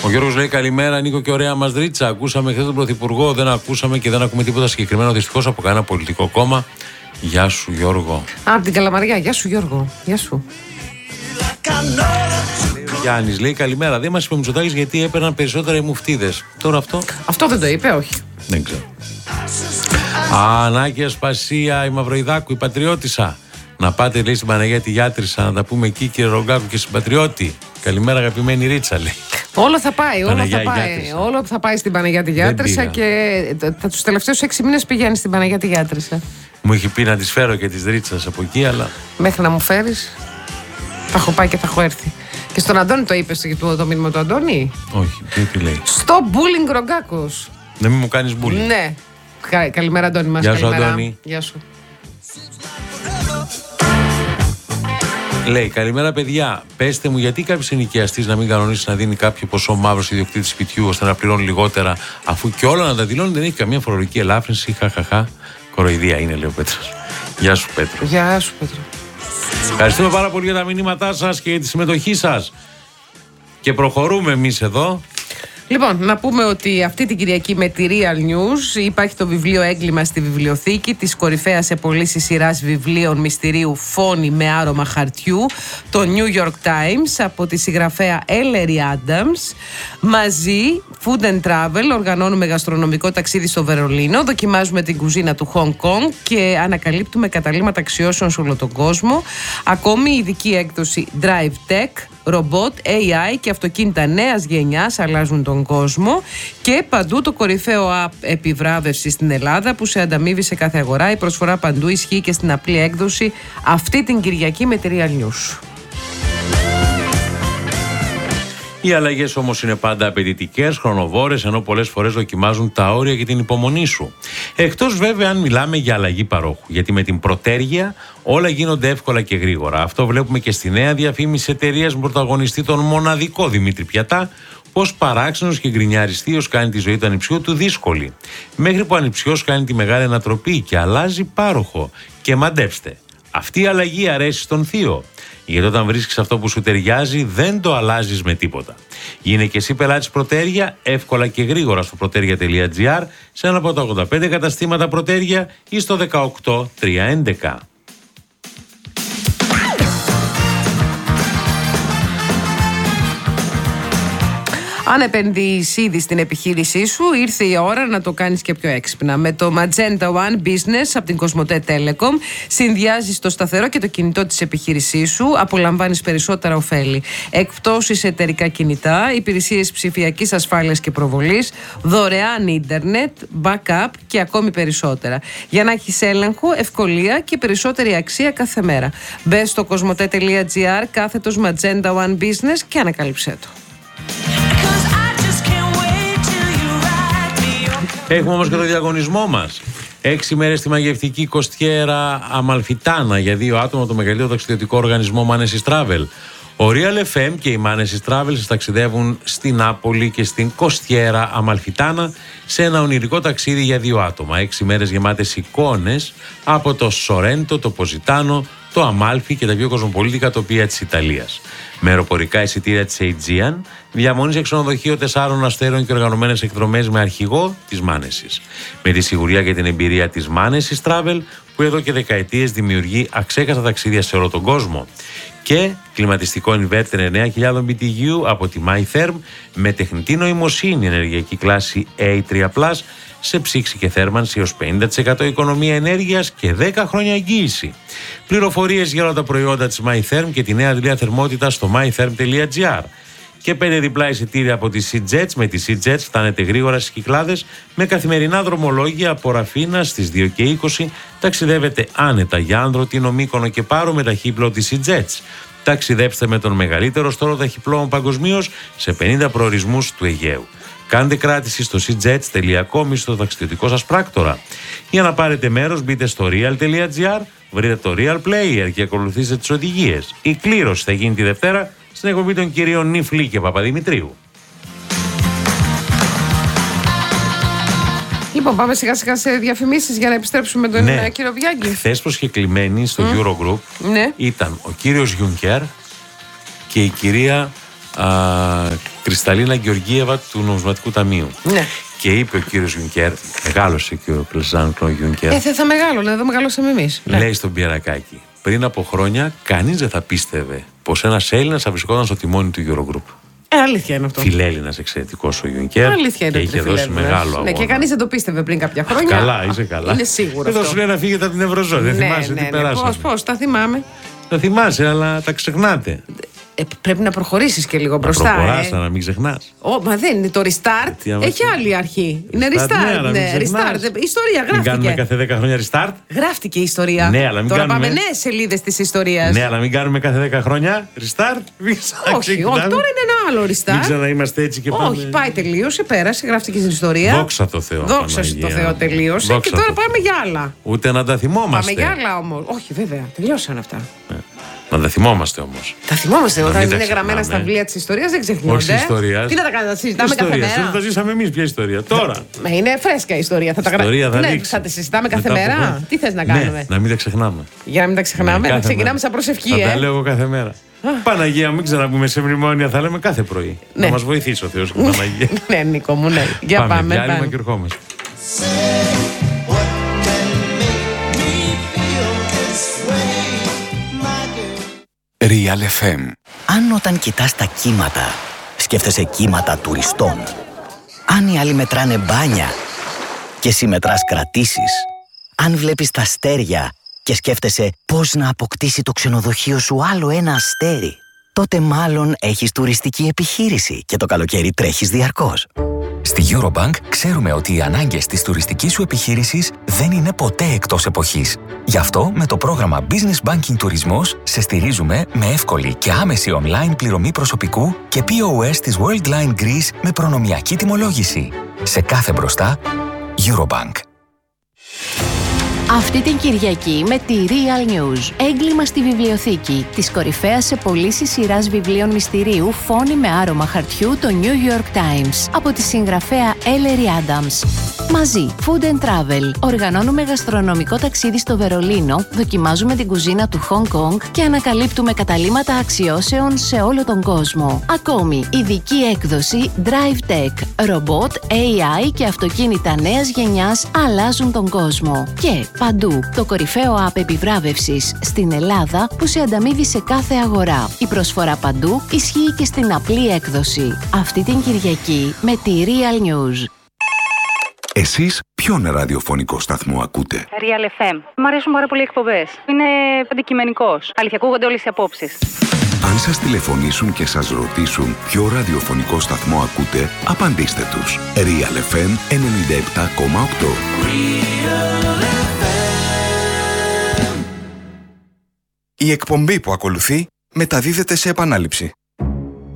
Ο Γιώργος λέει καλημέρα, Νίκο και ωραία μας δρίτσα. Ακούσαμε χθες τον Πρωθυπουργό, δεν ακούσαμε και δεν ακούμε τίποτα συγκεκριμένο δυστυχώς από κανένα πολιτικό κόμμα. Γεια σου Γιώργο. Από την Καλαμαριά, γεια σου Γιώργο. Γεια σου. Γιάννης λέει καλημέρα. Δεν μας είπε ο Μητσοτάκης γιατί έπαιρναν περισσότερα οι μουφτίδες. Τώρα αυτό. Αυτό δεν το είπε, όχι. Δεν ξέρω. Ανάκη Ασπασία, η Μαυροϊδάκου, η Πατριώτισσα. Να πάτε λέει στην Παναγία τη Γιάτρισσα, να τα πούμε εκεί κύριε Ρογκάκου και στην Πατριώτη. Καλημέρα αγαπημένη Ρίτσα λέει. Όλο θα πάει, όλο θα πάει στην Παναγία τη Γιάτρισσα και τους τελευταίους 6 μήνες πηγαίνει στην Παναγία τη Γιάτρισσα. Μου είχε πει να τις φέρω και τις Ρίτσας από εκεί, αλλά. Μέχρι να μου φέρεις, θα έχω πάει και θα έχω έρθει. Και στον Αντώνη το είπες το μήνυμα του Αντώνη. Όχι, τι λέει. Στο bullying Ρογκάκος. Να μην μου κάνεις bullying. Ναι. Καλημέρα Αντώνη μας. Γεια σου Αντώνη. Γεια σου. Λέει, καλημέρα παιδιά. Πέστε μου, γιατί κάποιος ενοικιαστής να μην κανονίσει να δίνει κάποιο ποσό μαύρο ιδιοκτήτη σπιτιού ώστε να πληρώνει λιγότερα, αφού και όλα να τα δηλώνει, δεν έχει καμία φορολογική ελάφρυνση. Χαχαχά. Κοροϊδία είναι, λέει ο Πέτρος. Γεια σου Πέτρο. Γεια σου Πέτρο. Ευχαριστούμε πάρα πολύ για τα μηνύματά σας και για τη συμμετοχή σας. Και προχωρούμε εμείς εδώ. Λοιπόν, να πούμε ότι αυτή την Κυριακή με τη Real News υπάρχει το βιβλίο Έγκλημα στη βιβλιοθήκη της κορυφαίας σε πωλήσεις σειράς βιβλίων μυστηρίου Φόνη με άρωμα χαρτιού, το New York Times, από τη συγγραφέα Ellery Adams. Μαζί, Food and Travel, οργανώνουμε γαστρονομικό ταξίδι στο Βερολίνο, δοκιμάζουμε την κουζίνα του Hong Kong και ανακαλύπτουμε καταλήμματα αξιώσεων σε όλο τον κόσμο. Ακόμη η ειδική έκδοση Drive Tech, ρομπότ, AI και αυτοκίνητα νέας γενιάς αλλάζουν τον κόσμο και παντού το κορυφαίο app επιβράβευση στην Ελλάδα που σε ανταμείβει σε κάθε αγορά. Η προσφορά παντού ισχύει και στην απλή έκδοση αυτή την Κυριακή με τη Real News. Οι αλλαγές όμως είναι πάντα απαιτητικές, χρονοβόρες, ενώ πολλές φορές δοκιμάζουν τα όρια και την υπομονή σου. Εκτός βέβαια αν μιλάμε για αλλαγή παρόχου, γιατί με την πρωτέργεια όλα γίνονται εύκολα και γρήγορα. Αυτό βλέπουμε και στη νέα διαφήμιση εταιρείας με πρωταγωνιστή τον μοναδικό Δημήτρη Πιατά, πως παράξενος και γκρινιαριστίος κάνει τη ζωή του ανιψιού του δύσκολη. Μέχρι που ο ανιψιός κάνει τη μεγάλη ανατροπή και αλλάζει πάροχο. Και μαντέψτε, αυτή η αλλαγή αρέσει στον θείο. Γιατί όταν βρίσκεις αυτό που σου ταιριάζει, δεν το αλλάζεις με τίποτα. Γίνε και εσύ πελάτης Πρωτέργεια εύκολα και γρήγορα στο protergia.gr, σε ένα από τα 85 καταστήματα Πρωτέργεια ή στο 18311. Αν επενδύεις ήδη στην επιχείρησή σου, ήρθε η ώρα να το κάνεις και πιο έξυπνα. Με το Magenta One Business από την Cosmote Telecom συνδυάζεις το σταθερό και το κινητό της επιχείρησής σου, απολαμβάνεις περισσότερα ωφέλη. Εκπτώσεις σε εταιρικά κινητά, υπηρεσίες ψηφιακής ασφάλειας και προβολής, δωρεάν ίντερνετ, backup και ακόμη περισσότερα. Για να έχεις έλεγχο, ευκολία και περισσότερη αξία κάθε μέρα. Μπες στο cosmote.gr Magenta One Business και ανακάλυψέ το. Έχουμε όμως και το διαγωνισμό μας. 6 μέρες στη μαγευτική κοστιέρα Αμαλφιτάνα για 2 άτομα, το μεγαλύτερο ταξιδιωτικό οργανισμό Manesis Travel. Ο Real FM και η Manesis Travel σας ταξιδεύουν στην Νάπολη και στην κοστιέρα Αμαλφιτάνα σε ένα ονειρικό ταξίδι για 2 άτομα. 6 μέρες γεμάτες εικόνες από το Σορέντο, το Ποζιτάνο, το Αμάλφι και τα πιο κοσμοπολίτικα τοπία της Ιταλίας. Με αεροπορικά εισιτήρια της Aegean, διαμονή σε ξενοδοχείο 4 αστέρων και οργανωμένες εκδρομές με αρχηγό της Manesis. Με τη σιγουριά και την εμπειρία της Manesis Travel, που εδώ και δεκαετίες δημιουργεί αξέχαστα ταξίδια σε όλο τον κόσμο. Και κλιματιστικό inverter 9.000 BTU από τη MyTherm με τεχνητή νοημοσύνη ενεργειακή κλάση A3+, σε ψήξη και θέρμανση έως 50% οικονομία ενέργειας και 10 χρόνια εγγύηση. Πληροφορίες για όλα τα προϊόντα της MyTherm και τη νέα αντλία θερμότητα στο mytherm.gr. Και 5 διπλά εισιτήρια από τη SeaJets. Με τη SeaJets φτάνετε γρήγορα στις Κυκλάδες με καθημερινά δρομολόγια από Ραφίνα στις 2:20. Ταξιδεύετε άνετα για Άνδρο, Τίνο, Μύκονο και Πάρο με ταχύπλο της SeaJets. Ταξιδέψτε με τον μεγαλύτερο στόλο ταχυπλώων παγκοσμίως σε 50 προορισμούς του Αιγαίου. Κάντε κράτηση στο seajets.com ή στο ταξιδιωτικό σας πράκτορα. Για να πάρετε μέρος μπείτε στο real.gr, βρείτε το Real Player και ακολουθήστε τις οδηγίες. Η κλήρωση θα γίνει τη Δευτέρα στην εκπομπή των κυρίων Νιφλή και Παπαδημητρίου. Λοιπόν, πάμε σιγά σιγά σε διαφημίσεις για να επιστρέψουμε τον κύριο Βιάγκη. Χθες προσκεκλημένοι στο Eurogroup ήταν ο κύριος Γιούνκερ και η κυρία Κρυσταλίνα Γεωργίεβα του Νομισματικού Ταμείου. Ναι. Και είπε ο κύριος Γιουνκέρ, μεγάλωσε και ο Ζαν Κλοντ Γιουνκέρ. Θα μεγάλωνε, εδώ μεγαλώσαμε εμείς. Λέει στον Πιερακάκη, πριν από χρόνια κανείς δεν θα πίστευε πως ένας Έλληνας θα βρισκόταν στο τιμόνι του Eurogroup. Αλήθεια είναι αυτό. Φιλέλληνας εξαιρετικός ο Γιουνκέρ. Αλήθεια είναι. Και είχε δώσει μεγάλο αγώνα. Ναι, και κανείς δεν το πίστευε πριν κάποια χρόνια. Καλά, είσαι καλά. Είναι σίγουρο. Εδώ σου λέει να φύγετε από την Ευρωζώνη. Δεν θυμάσαι τι περάσαμε. Πώς, τα θυμάμαι. Τα θυμάσαι, αλλά τα ξεχνάτε. Πρέπει να προχωρήσεις και λίγο μπροστά. Να προχωράς, να μην ξεχνάς. Μα δεν είναι το restart. Έχει άλλη αρχή. Είναι restart. Ναι, restart. Ιστορία γράφτηκε. Μην κάνουμε κάθε 10 χρόνια restart. Γράφτηκε η ιστορία. Ναι, αλλά μην τώρα κάνουμε... πάμε νέες σελίδες της ιστορίας. Ναι, αλλά μην κάνουμε κάθε 10 χρόνια restart. Όχι, τώρα είναι ένα άλλο restart. Μην ξαναείμαστε έτσι και πάμε. Όχι, πάει, τελείωσε, πέρασε, γράφτηκε στην ιστορία. Δόξα τω Θεώ. Δόξα τω Θεώ, τελείωσε. Και τώρα πάμε για άλλα. Ούτε να τα θυμόμαστε. Πάμε για άλλα όμως. Όχι, βέβαια, τελειώσαν αυτά. Να τα θυμόμαστε όμως. Τα θυμόμαστε όταν είναι γραμμένα στα βιβλία της ιστορίας, δεν ξεχνιόνται. Όχι ιστορίας. Τι να τα κάνουμε, τα συζητάμε κάθε μέρα. Δεν τα ζήσαμε εμείς, ποια ιστορία. Τώρα. Είναι φρέσκα η ιστορία. Θα τα συζητάμε κάθε μέρα. Τι θες να κάνουμε. Ναι, να μην τα ξεχνάμε. Για να μην τα ξεχνάμε, να ξεκινάμε σαν προσευχή. Θα τα λέω κάθε μέρα. Παναγία, μην ξαναπούμε σε μνημόνια, θα λέμε κάθε πρωί. Να μας βοηθήσει ο Θεός, Παναγία. Ναι, Νίκο μου, ναι. Για πάμε. Διάλειμμα και ερχόμαστε. Real FM. Αν όταν κοιτάς τα κύματα, σκέφτεσαι κύματα τουριστών. Αν οι άλλοι μετράνε μπάνια και εσύ μετράς κρατήσεις. Αν βλέπεις τα αστέρια και σκέφτεσαι πώς να αποκτήσει το ξενοδοχείο σου άλλο ένα αστέρι, τότε μάλλον έχεις τουριστική επιχείρηση και το καλοκαίρι τρέχεις διαρκώς. Στη Eurobank ξέρουμε ότι οι ανάγκες της τουριστικής σου επιχείρησης δεν είναι ποτέ εκτός εποχής. Γι' αυτό με το πρόγραμμα Business Banking Τουρισμός σε στηρίζουμε με εύκολη και άμεση online πληρωμή προσωπικού και POS της Worldline Greece με προνομιακή τιμολόγηση. Σε κάθε μπροστά, Eurobank. Αυτή την Κυριακή με τη Real News. Έγκλημα στη βιβλιοθήκη. Της κορυφαίας σε πωλήσεις σειράς βιβλίων μυστηρίου Φόνοι με άρωμα χαρτιού, το New York Times. Από τη συγγραφέα Ellery Adams. Μαζί, Food and Travel. Οργανώνουμε γαστρονομικό ταξίδι στο Βερολίνο, δοκιμάζουμε την κουζίνα του Hong Kong και ανακαλύπτουμε καταλύματα αξιώσεων σε όλο τον κόσμο. Ακόμη, ειδική έκδοση Drive Tech. Ρομπότ, AI και αυτοκίνητα νέας γενιάς αλλάζουν τον κόσμο. Και παντού, το κορυφαίο app επιβράβευσης στην Ελλάδα που σε ανταμείβει σε κάθε αγορά. Η προσφορά παντού ισχύει και στην απλή έκδοση. Αυτή την Κυριακή με τη Real News. Εσείς ποιον ραδιοφωνικό σταθμό ακούτε? Real FM. Μ' αρέσουν πάρα πολύ οι εκπομπές. Είναι αντικειμενικός. Αλήθεια, ακούγονται όλες οι απόψεις. Αν σας τηλεφωνήσουν και σας ρωτήσουν ποιο ραδιοφωνικό σταθμό ακούτε, απαντήστε τους. Real FM 97,8. Η εκπομπή που ακολουθεί μεταδίδεται σε επανάληψη.